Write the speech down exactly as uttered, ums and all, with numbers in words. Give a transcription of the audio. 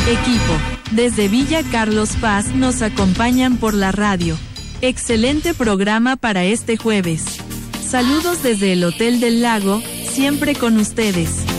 Equipo, desde Villa Carlos Paz nos acompañan por la radio. Excelente programa para este jueves. Saludos desde el Hotel del Lago, siempre con ustedes.